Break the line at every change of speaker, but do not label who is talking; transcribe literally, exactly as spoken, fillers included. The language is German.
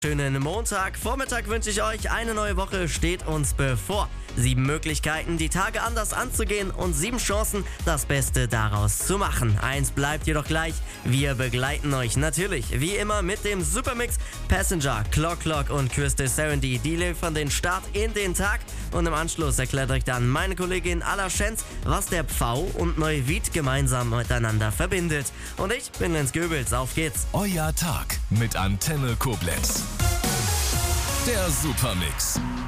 Schönen Montag, Vormittag wünsche ich euch. Eine neue Woche steht uns bevor. Sieben Möglichkeiten, die Tage anders anzugehen und sieben Chancen, das Beste daraus zu machen. Eins bleibt jedoch gleich, wir begleiten euch natürlich, wie immer, mit dem Supermix. Passenger, Clock Clock und Crystal Serenity, die liefern den Start in den Tag. Und im Anschluss erklärt euch dann meine Kollegin Alla Schenz, was der Pfau und Neuwied gemeinsam miteinander verbindet. Und ich bin Lenz Göbels, auf geht's.
Euer Tag mit Antenne Koblenz. Der Supermix.